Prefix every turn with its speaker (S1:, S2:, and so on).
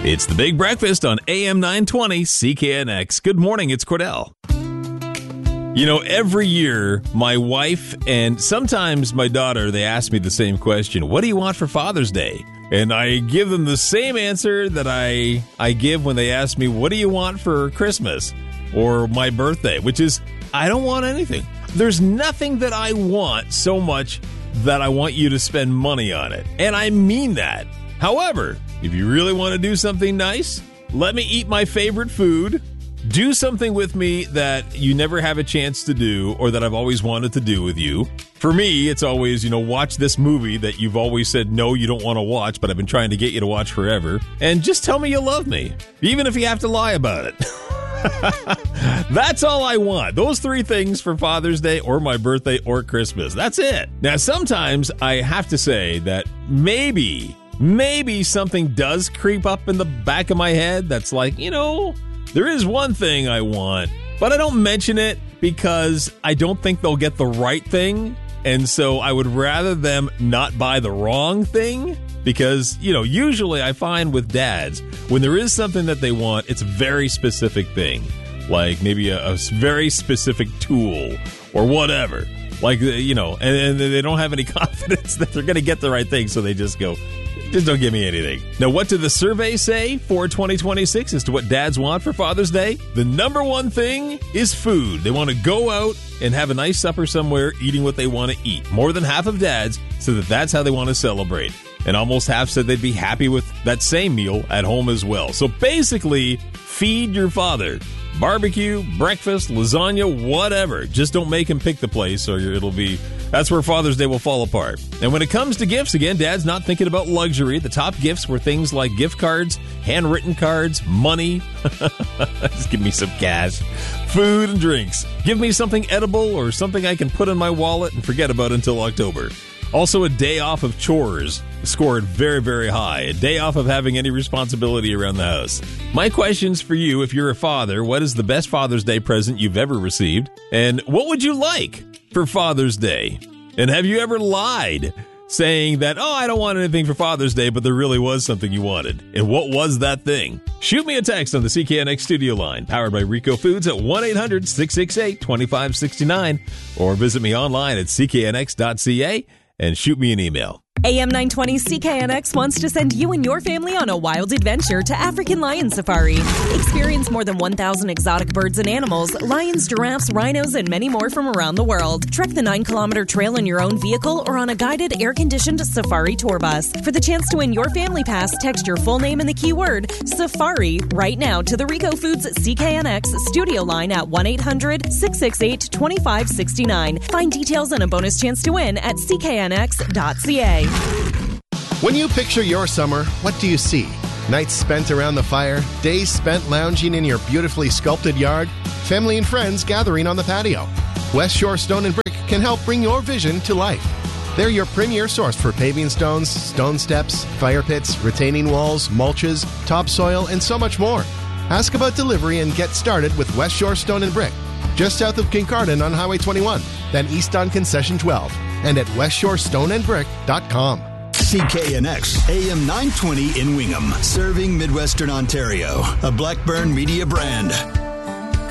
S1: It's the Big Breakfast on AM 920 CKNX. Good morning, it's Cordell. You know, every year, my wife and sometimes my daughter, they ask me the same question. What do you want for Father's Day? And I give them the same answer that I give when they ask me, what do you want for Christmas or my birthday? Which is, I don't want anything. There's nothing that I want so much that I want you to spend money on it. And I mean that. However, if you really want to do something nice, let me eat my favorite food. Do something with me that you never have a chance to do or that I've always wanted to do with you. For me, it's always, watch this movie that you've always said, no, you don't want to watch, but I've been trying to get you to watch forever. And just tell me you love me, even if you have to lie about it. That's all I want. Those three things for Father's Day or my birthday or Christmas. That's it. Now, sometimes I have to say that maybe something does creep up in the back of my head that's like, there is one thing I want, but I don't mention it because I don't think they'll get the right thing. And so I would rather them not buy the wrong thing because, usually I find with dads, when there is something that they want, it's a very specific thing, like maybe a very specific tool or whatever. Like, and they don't have any confidence that they're going to get the right thing. So they just go, just don't give me anything. Now, what did the survey say for 2026 as to what dads want for Father's Day? The number one thing is food. They want to go out and have a nice supper somewhere, eating what they want to eat. More than half of dads said that that's how they want to celebrate. And almost half said they'd be happy with that same meal at home as well. So basically, feed your father. Barbecue, breakfast, lasagna, whatever. Just don't make him pick the place or that's where Father's Day will fall apart. And when it comes to gifts, again, Dad's not thinking about luxury. The top gifts were things like gift cards, handwritten cards, money. Just give me some cash. Food and drinks. Give me something edible or something I can put in my wallet and forget about until October. Also, a day off of chores scored very, very high. A day off of having any responsibility around the house. My questions for you, if you're a father, what is the best Father's Day present you've ever received? And what would you like for Father's Day? And have you ever lied saying that, I don't want anything for Father's Day, but there really was something you wanted? And what was that thing? Shoot me a text on the CKNX studio line, powered by Rico Foods at 1-800-668-2569, or visit me online at cknx.ca. and shoot me an email.
S2: AM 920 CKNX wants to send you and your family on a wild adventure to African Lion Safari. Experience more than 1,000 exotic birds and animals, lions, giraffes, rhinos, and many more from around the world. Trek the 9-kilometer trail in your own vehicle or on a guided, air-conditioned safari tour bus. For the chance to win your family pass, text your full name and the keyword Safari right now to the Rico Foods CKNX studio line at 1-800-668-2569. Find details and a bonus chance to win at cknx.ca.
S3: When you picture your summer, what do you see? Nights spent around the fire, days spent lounging in your beautifully sculpted yard, family and friends gathering on the patio. West Shore Stone and Brick can help bring your vision to life. They're your premier source for paving stones, stone steps, fire pits, retaining walls, mulches, topsoil, and so much more. Ask about delivery and get started with West Shore Stone and Brick, just south of Kincardine on Highway 21, then east on Concession 12, and at westshorestoneandbrick.com.
S4: CKNX AM 920 in Wingham, serving Midwestern Ontario, a Blackburn Media brand.